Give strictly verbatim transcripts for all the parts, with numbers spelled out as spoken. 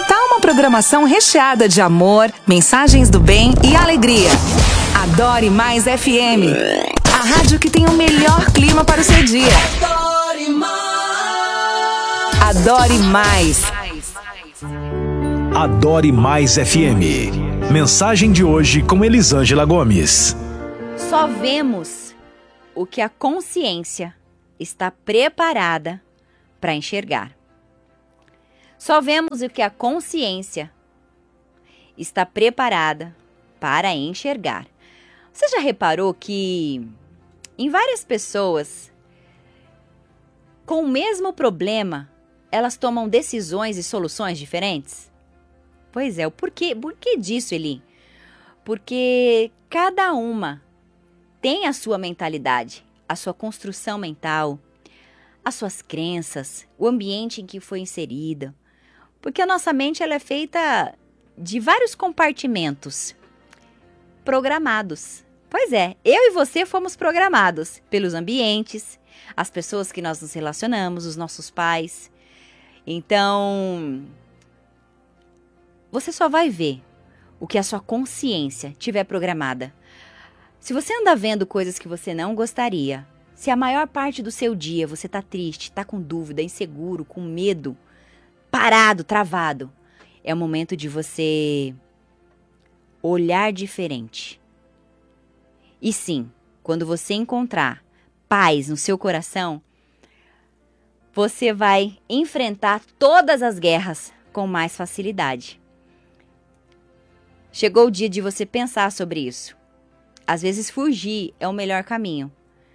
tal uma programação recheada de amor, mensagens do bem e alegria? Adore Mais F M, a rádio que tem o melhor clima para o seu dia. Adore Mais. Adore Mais. Adore Mais F M. Mensagem de hoje com Elisângela Gomes. Só vemos o que a consciência está preparada para enxergar. Só vemos o que a consciência está preparada para enxergar. Você já reparou que em várias pessoas com o mesmo problema, elas tomam decisões e soluções diferentes? Pois é, o porquê, porquê disso, Eli? Porque cada uma tem a sua mentalidade, a sua construção mental, as suas crenças, o ambiente em que foi inserida. Porque a nossa mente ela é feita de vários compartimentos programados. Pois é, eu e você fomos programados pelos ambientes, as pessoas que nós nos relacionamos, os nossos pais. Então, você só vai ver o que a sua consciência tiver programada. Se você anda vendo coisas que você não gostaria, se a maior parte do seu dia você está triste, está com dúvida, inseguro, com medo, parado, travado, é o momento de você olhar diferente. E sim, quando você encontrar paz no seu coração, você vai enfrentar todas as guerras com mais facilidade. Chegou o dia de você pensar sobre isso. Às vezes fugir é o melhor caminho,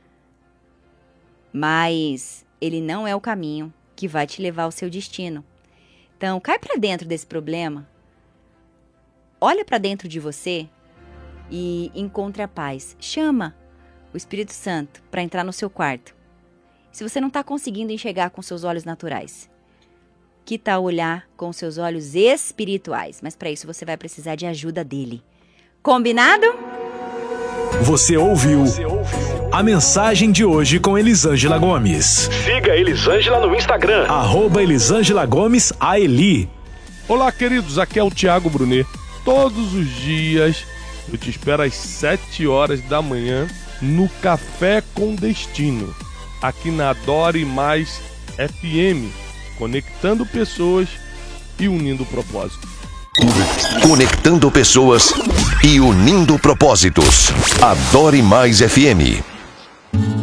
mas ele não é o caminho que vai te levar ao seu destino. Então, cai para dentro desse problema, olha para dentro de você e encontre a paz. Chama o Espírito Santo para entrar no seu quarto. Se você não está conseguindo enxergar com seus olhos naturais, que tal olhar com seus olhos espirituais? Mas para isso você vai precisar de ajuda dele. Combinado? Você ouviu a mensagem de hoje com Elisângela Gomes. Siga Elisângela no Instagram. Arroba Elisângela Gomes A Eli. Olá, queridos. Aqui é o Thiago Brunet. Todos os dias eu te espero às sete horas da manhã no Café com Destino, aqui na Adore Mais F M, conectando pessoas e unindo propósitos. Conectando pessoas e unindo propósitos. Adore Mais F M.